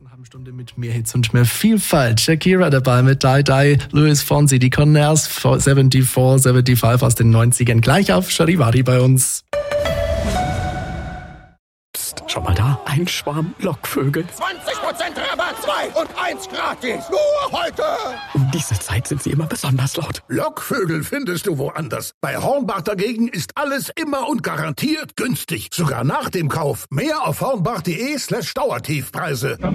Eine halbe Stunde mit mehr Hits und mehr Vielfalt. Shakira dabei mit Die Die, Luis Fonsi, die Conairs 74, 75 aus den 90ern. Gleich auf Charivari bei uns. Psst, schau mal da, ein Schwarm Lockvögel. 20% Rabatt, 2 und 1 gratis. Nur heute. Um diese Zeit sind sie immer besonders laut. Lockvögel findest du woanders. Bei Hornbach dagegen ist alles immer und garantiert günstig. Sogar nach dem Kauf. Mehr auf hornbach.de/Dauertiefpreise.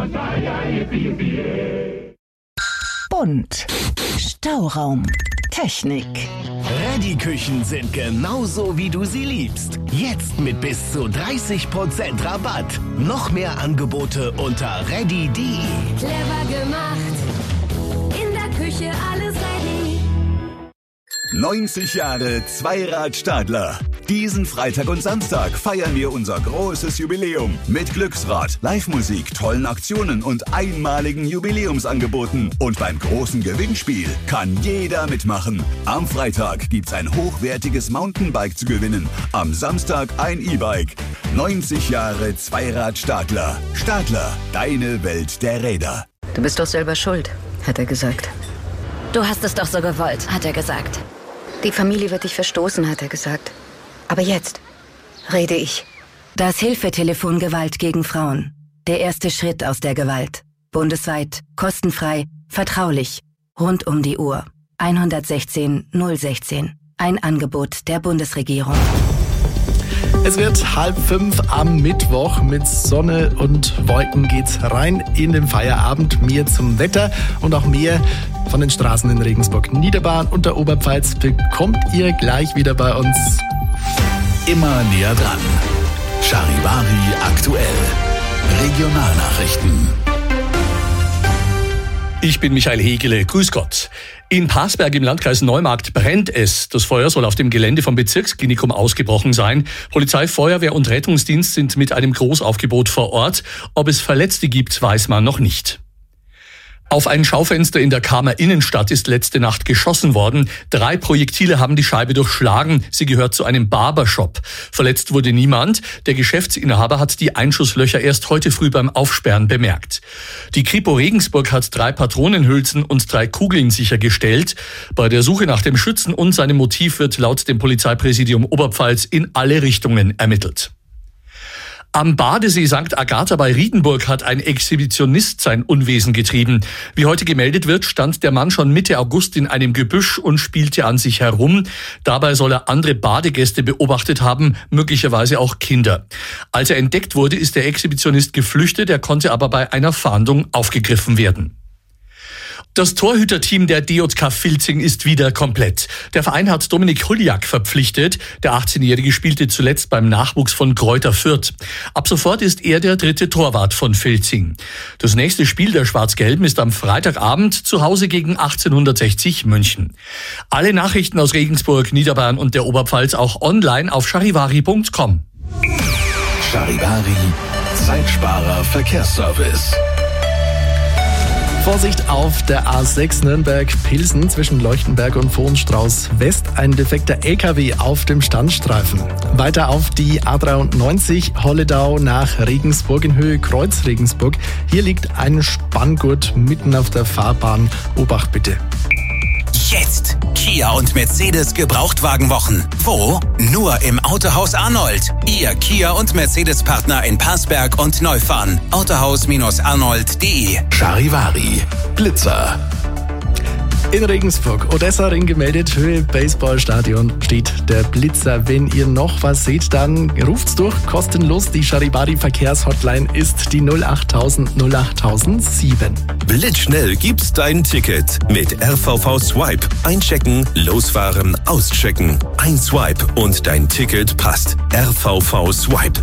Bunt. Stauraum. Technik. Reddy-Küchen sind genauso, wie du sie liebst. Jetzt mit bis zu 30% Rabatt. Noch mehr Angebote unter reddy.de. Clever gemacht. In der Küche alles ready. 90 Jahre Zweirad-Stadler. Diesen Freitag und Samstag feiern wir unser großes Jubiläum mit Glücksrad, Live-Musik, tollen Aktionen und einmaligen Jubiläumsangeboten. Und beim großen Gewinnspiel kann jeder mitmachen. Am Freitag gibt's ein hochwertiges Mountainbike zu gewinnen. Am Samstag ein E-Bike. 90 Jahre Zweirad-Stadler. Stadler, deine Welt der Räder. Du bist doch selber schuld, hat er gesagt. Du hast es doch so gewollt, hat er gesagt. Die Familie wird dich verstoßen, hat er gesagt. Aber jetzt rede ich. Das Hilfetelefon Gewalt gegen Frauen. Der erste Schritt aus der Gewalt. Bundesweit, kostenfrei, vertraulich, rund um die Uhr. 116 016. Ein Angebot der Bundesregierung. Es wird 4:30 am Mittwoch. Mit Sonne und Wolken geht's rein in den Feierabend. Mehr zum Wetter und auch mehr von den Straßen in Regensburg, Niederbayern und der Oberpfalz bekommt ihr gleich wieder bei uns. Immer näher dran. Charivari aktuell. Regionalnachrichten. Ich bin Michael Hegele. Grüß Gott. In Parsberg im Landkreis Neumarkt brennt es. Das Feuer soll auf dem Gelände vom Bezirksklinikum ausgebrochen sein. Polizei, Feuerwehr und Rettungsdienst sind mit einem Großaufgebot vor Ort. Ob es Verletzte gibt, weiß man noch nicht. Auf ein Schaufenster in der Kamer Innenstadt ist letzte Nacht geschossen worden. 3 Projektile haben die Scheibe durchschlagen. Sie gehört zu einem Barbershop. Verletzt wurde niemand. Der Geschäftsinhaber hat die Einschusslöcher erst heute früh beim Aufsperren bemerkt. Die Kripo Regensburg hat 3 Patronenhülsen und 3 Kugeln sichergestellt. Bei der Suche nach dem Schützen und seinem Motiv wird laut dem Polizeipräsidium Oberpfalz in alle Richtungen ermittelt. Am Badesee St. Agatha bei Riedenburg hat ein Exhibitionist sein Unwesen getrieben. Wie heute gemeldet wird, stand der Mann schon Mitte August in einem Gebüsch und spielte an sich herum. Dabei soll er andere Badegäste beobachtet haben, möglicherweise auch Kinder. Als er entdeckt wurde, ist der Exhibitionist geflüchtet, er konnte aber bei einer Fahndung aufgegriffen werden. Das Torhüterteam der DJK Filzing ist wieder komplett. Der Verein hat Dominik Huljak verpflichtet. Der 18-Jährige spielte zuletzt beim Nachwuchs von Greuther Fürth. Ab sofort ist er der 3. Torwart von Filzing. Das nächste Spiel der Schwarz-Gelben ist am Freitagabend zu Hause gegen 1860 München. Alle Nachrichten aus Regensburg, Niederbayern und der Oberpfalz auch online auf charivari.com. Charivari, Zeitsparer Verkehrsservice. Vorsicht auf der A6 Nürnberg-Pilsen zwischen Leuchtenberg und Vohenstrauß West. Ein defekter LKW auf dem Standstreifen. Weiter auf die A93 Holledau nach Regensburg in Höhe Kreuz Regensburg. Hier liegt ein Spanngurt mitten auf der Fahrbahn. Obacht bitte. Jetzt Kia und Mercedes Gebrauchtwagenwochen. Wo? Nur im Autohaus Arnold. Ihr Kia und Mercedes Partner in Parsberg und Neufahren. Autohaus-arnold.de. Charivari, Blitzer. In Regensburg, Odessa-Ring gemeldet, Höhe Baseballstadion steht der Blitzer. Wenn ihr noch was seht, dann ruft's durch, kostenlos. Die Charivari Verkehrshotline ist die 08000 08007. Blitzschnell gibt's dein Ticket mit RVV Swipe. Einchecken, losfahren, auschecken. Ein Swipe und dein Ticket passt. RVV Swipe.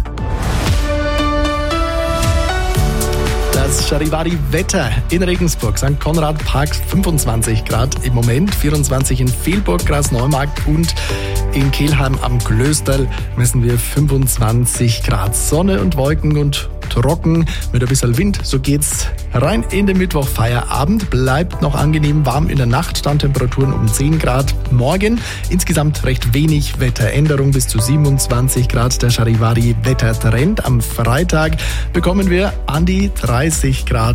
Das Charivari-Wetter in Regensburg, St. Konrad Park 25 Grad im Moment, 24 in Fehlburg, Grasneumarkt und in Kelheim am Klösterl messen wir 25 Grad. Sonne und Wolken und trocken mit ein bisschen Wind. So geht's rein in den Mittwoch Feierabend. Bleibt noch angenehm warm in der Nacht. Standtemperaturen um 10 Grad. Morgen insgesamt recht wenig Wetteränderung bis zu 27 Grad. Der Charivari Wettertrend. Am Freitag bekommen wir an die 30 Grad.